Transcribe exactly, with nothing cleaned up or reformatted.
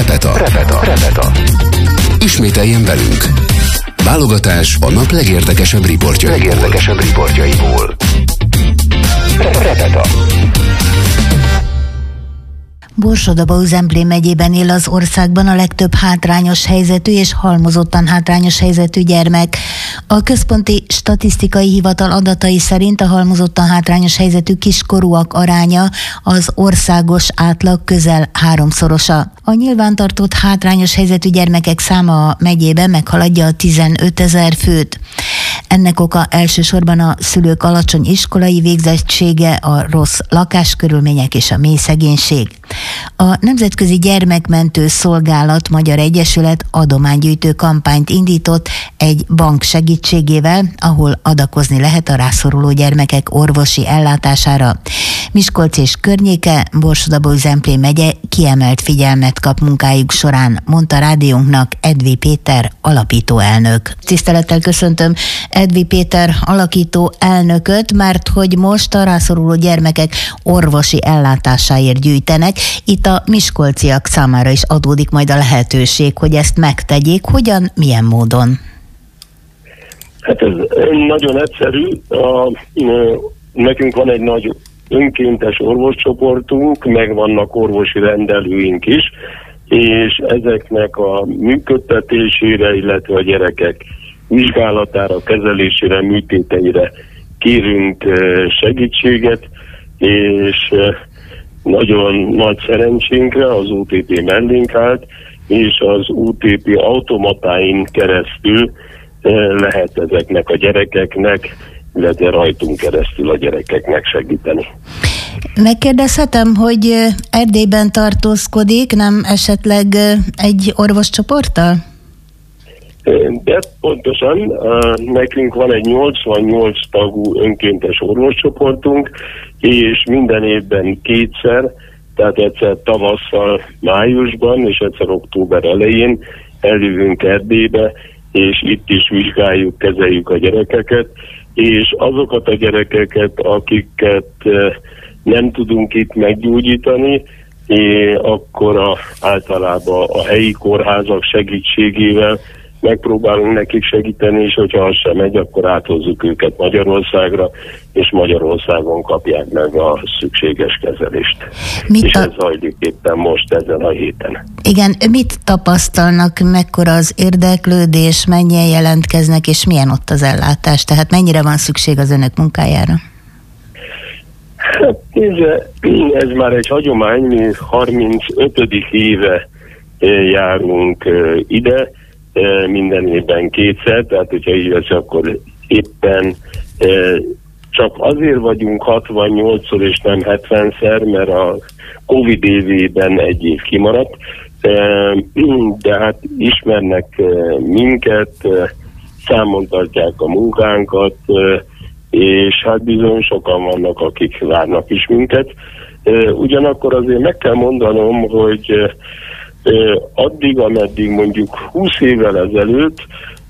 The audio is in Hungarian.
Repeta. Repeta. Repeta. Ismételjen velünk. Válogatás a nap legérdekesebb riportjaiból. Legérdekesebb riportjaiból. Repeta. Borsod-Abaúj-Zemplén megyében él az országban a legtöbb hátrányos helyzetű és halmozottan hátrányos helyzetű gyermek. A Központi Statisztikai Hivatal adatai szerint a halmozottan hátrányos helyzetű kiskorúak aránya az országos átlag közel háromszorosa. A nyilvántartott hátrányos helyzetű gyermekek száma a megyében meghaladja a tizenötezer főt. Ennek oka elsősorban a szülők alacsony iskolai végzettsége, a rossz lakáskörülmények és a mély szegénység. A Nemzetközi Gyermekmentő Szolgálat Magyar Egyesület adománygyűjtő kampányt indított egy bank segítségével, ahol adakozni lehet a rászoruló gyermekek orvosi ellátására. Miskolc és környéke, Borsod-Abaúj-Zemplén megye kiemelt figyelmet kap munkájuk során, mondta rádiónknak Edvi Péter alapító elnök. Tisztelettel köszöntöm Edvi Péter alakító elnököt, mert hogy most a rászoruló gyermekek orvosi ellátásáért gyűjtenek. Itt a miskolciak számára is adódik majd a lehetőség, hogy ezt megtegyék. Hogyan, milyen módon? Hát ez nagyon egyszerű. A, nekünk van egy nagy önkéntes orvoscsoportunk, meg vannak orvosi rendelőink is, és ezeknek a működtetésére, illetve a gyerekek vizsgálatára, kezelésére, műtéteire kérünk segítséget, és nagyon nagy szerencsénkre az o té pé mellénk állt, és az o té pé automatáin keresztül lehet ezeknek a gyerekeknek, illetve rajtunk keresztül a gyerekeknek segíteni. Megkérdezhetem, hogy Erdélyben tartózkodik, nem esetleg egy orvoscsoporttal? De pontosan, nekünk van egy nyolcvannyolc tagú önkéntes orvoscsoportunk, és minden évben kétszer, tehát egyszer tavasszal, májusban, és egyszer október elején eljövünk Erdélybe, és itt is vizsgáljuk, kezeljük a gyerekeket, és azokat a gyerekeket, akiket nem tudunk itt meggyógyítani, akkor a, általában a helyi kórházak segítségével megpróbálunk nekik segíteni, és hogyha az sem megy, akkor áthozzuk őket Magyarországra, és Magyarországon kapják meg a szükséges kezelést. Mit és a... ez zajlik éppen most ezen a héten. Igen, mit tapasztalnak, mekkora az érdeklődés, mennyien jelentkeznek, és milyen ott az ellátás? Tehát mennyire van szükség az önök munkájára? Hát nézze, ez már egy hagyomány, mi harmincötödik éve járunk ide, minden évben kétszer, tehát hogyha így lesz, akkor éppen csak azért vagyunk hatvannyolcszor és nem hetvenszer, mert a Covid évében egy év kimaradt, de hát ismernek minket, számon tartják a munkánkat, és hát bizony sokan vannak, akik várnak is minket. Ugyanakkor azért meg kell mondanom, hogy addig, ameddig mondjuk húsz évvel ezelőtt